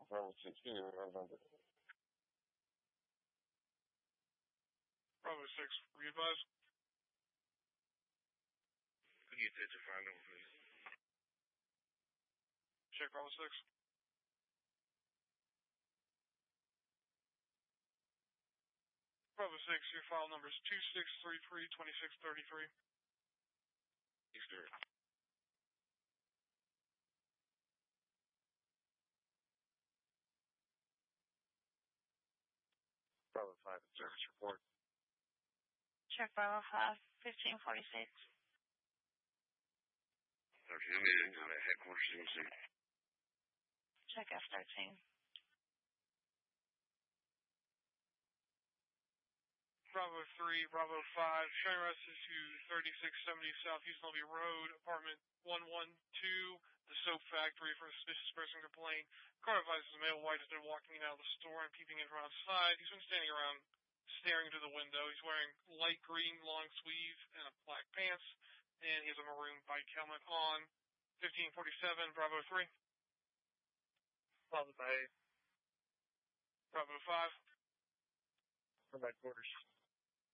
Bravo 6, give me a number. Bravo 6, re-advise. Could you get that to 5 number, please? Check Bravo 6. Bravo 6, your file number is 2633-2633. Yes, sir. Bravo 5, service report. Check Bravo 5, 1546. Okay, I'm in headquarters, you can see. Check F13. Bravo 3, Bravo 5, showing arrest to 3670 Southeast Lobby Road, apartment 112, the soap factory for a suspicious person complaint. Car advises male white has been walking out of the store and peeping in from outside. He's been standing around staring into the window. He's wearing light green long sleeves and a black pants, and he has a maroon bike helmet on. 1547, Bravo 3. Bravo 5. Bravo 5. From headquarters.